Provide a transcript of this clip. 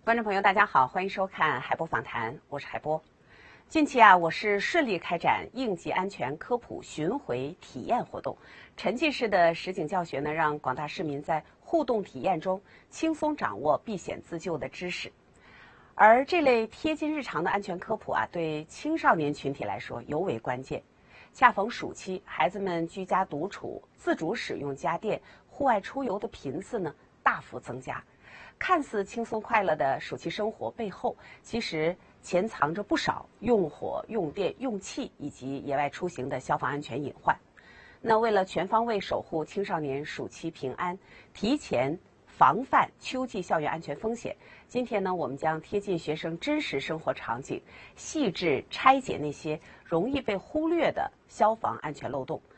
观众朋友，大家好，欢迎收看海波访谈，我是海波。近期我是顺利开展应急安全科普巡回体验活动，沉浸式的实景教学呢，让广大市民在互动体验中轻松掌握避险自救的知识。而这类贴近日常的安全科普对青少年群体来说尤为关键。恰逢暑期，孩子们居家独处，自主使用家电，户外出游的频次呢大幅增加。看似轻松快乐的暑期生活背后，其实潜藏着不少用火、用电、用气以及野外出行的消防安全隐患。那为了全方位守护青少年暑期平安，提前防范秋季校园安全风险，今天呢，我们将贴近学生真实生活场景，细致拆解那些容易被忽略的消防安全漏洞，